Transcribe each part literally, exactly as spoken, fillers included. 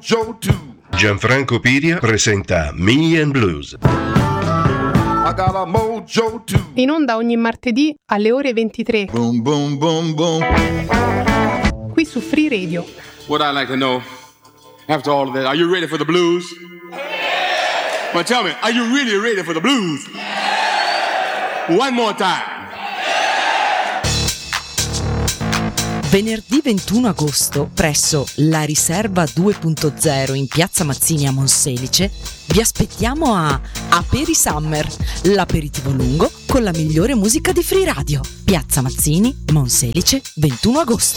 mojo too. Gianfranco Piria presenta Me and Blues. I got a mojo too. In onda ogni martedì alle ore ventitré. Boom, boom, boom, boom. Qui su Free Radio. What I'd like to know, after all of that, are you ready for the blues? Well, tell me, are you really ready for the blues? One more time. Venerdì ventuno agosto, presso La Riserva due punto zero in Piazza Mazzini a Monselice, vi aspettiamo a Aperi Summer, l'aperitivo lungo con la migliore musica di Free Radio. Piazza Mazzini, Monselice, ventuno agosto.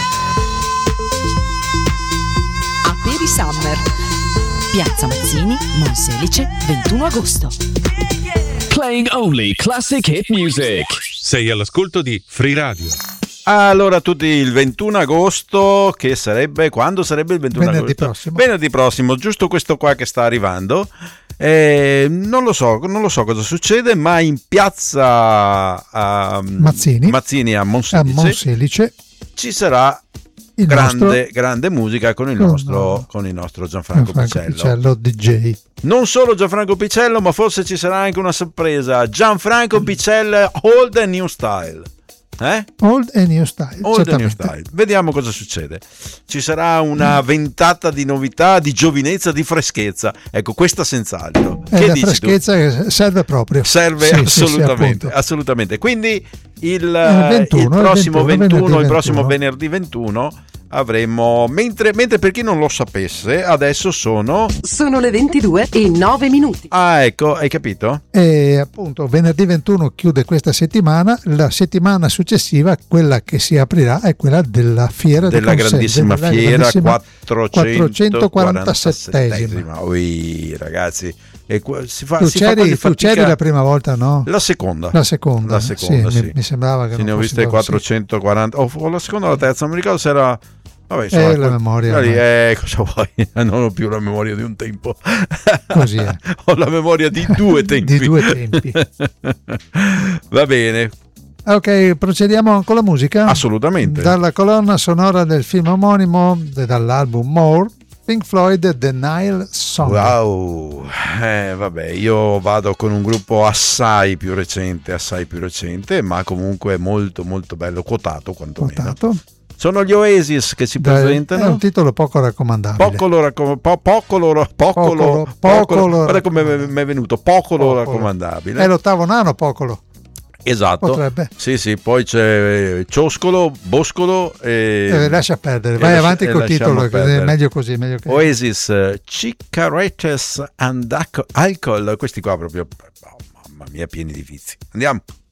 Aperi Summer, Piazza Mazzini, Monselice, ventuno agosto. Playing only classic hit music. Sei all'ascolto di Free Radio. Allora, tutti il ventuno agosto, che sarebbe, quando sarebbe il ventuno venerdì agosto? Prossimo. Venerdì prossimo, giusto questo qua che sta arrivando. Eh, non lo so, non lo so cosa succede, ma in piazza uh, Mazzini, Mazzini a Monselice, a Monselice ci sarà il grande, nostro, grande musica con il con nostro, no, con il nostro Gianfranco, Gianfranco Picello. Picello D J. Non solo Gianfranco Picello, ma forse ci sarà anche una sorpresa. Gianfranco Picello Old and New Style. Eh? Old and New Style. Old and New Style. Vediamo cosa succede. Ci sarà una ventata di novità, di giovinezza, di freschezza. Ecco, questa senz'altro. È che la dici freschezza tu? che serve proprio. Serve sì, assolutamente, sì, sì, assolutamente. Quindi il, ventuno, il prossimo il ventuno, ventuno, il venerdì prossimo ventuno. venerdì ventuno avremo, mentre, mentre per chi non lo sapesse, adesso sono Sono le ventidue e nove minuti. ah ecco, hai capito? E appunto venerdì ventuno chiude questa settimana. La settimana successiva, quella che si aprirà, è quella della fiera della de grandissima della fiera grandissima quattrocentoquarantasettesima. Ui, ragazzi, e qua, si fa, tu, si c'eri, fa quasi tu fatica. c'eri la prima volta, no? La seconda. La seconda, La seconda, sì, sì. Mi, mi sembrava che Se non ne ho fosse viste così. quattrocentoquaranta o, o la seconda o la terza, non mi ricordo se era. Vabbè, Eh, insomma, la memoria, lì, no? eh, cosa vuoi? Non ho più la memoria di un tempo. Così è. Ho la memoria di due tempi. Di due tempi. Va bene. Ok, procediamo con la musica. Assolutamente. Dalla colonna sonora del film omonimo, dall'album More, Pink Floyd, The Nile Song. Wow, eh, vabbè, io vado con un gruppo assai più recente, assai più recente, ma comunque molto molto bello, quotato quantomeno. Quotato. Sono gli Oasis che si Dai, presentano. È un titolo poco raccomandabile. Poco lo raccom- po- poco lo poco Poco lo lo- poco poco lo- lo guarda come mi è venuto, poco lo Poco. raccomandabile. È l'ottavo nano, Pocolo. Esatto. Potrebbe. Sì, sì, poi c'è Cioscolo, Boscolo e Eh, lascia perdere, e vai lascia- avanti e col lasciamo titolo, che è perdere. meglio così, meglio che... Oasis, Cigarettes and Alcohol, questi qua proprio, oh, mamma mia, pieni di vizi. Andiamo.